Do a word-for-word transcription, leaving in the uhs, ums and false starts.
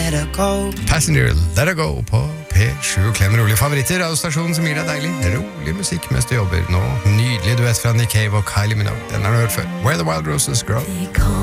let her go. Passenger, let her go på P sju. Klem rolig favoritter, radiostasjonen som gir deg deilig, rolig musikk mens du jobber. Nå, nydelig duett fra Nick Cave og Kylie Minogue. Den har du hørt før. Where the Wild Roses Grow.